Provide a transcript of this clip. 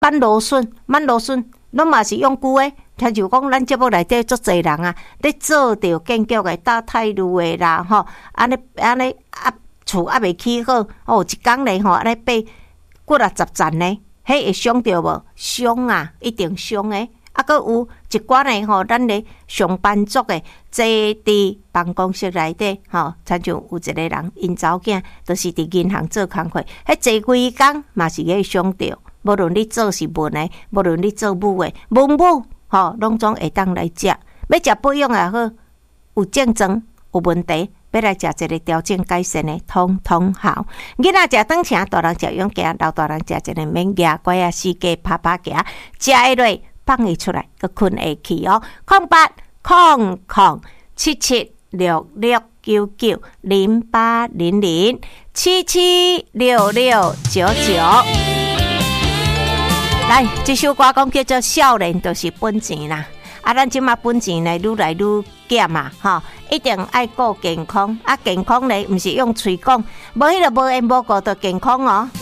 慢芦笋，拢嘛是用久诶。听就讲，咱节目内底足侪人啊，咧做着建筑诶、搭泰路诶啦，吼，安尼厝还未起好，哦，一工咧吼，安尼爬几啊10层呢，迄会伤着无？伤啊，一定伤诶。啊，阁有一寡呢吼，咱咧上班族诶，坐伫办公室内底吼，亲像有一个人，因查某囝就是伫银行做工课，迄坐规工嘛是会伤着。无论你做是文诶，无论你做武诶，文武吼，拢总会当来食。要食保养也好，有症状有问题，要来食一个调整改善诶，通通好。囡仔食顿请，大人食勇行，老大人食一个免牙乖啊，四界拍拍行，食会落。放会出来，佮困会去哦。08007766990800776699。来，这首歌讲叫做《少年就是本钱》啦。啊，咱即马本钱呢，愈来愈减啊，吼，一定爱顾健康。啊，健康呢，毋是用嘴讲，无迄个无缘无故的健康哦。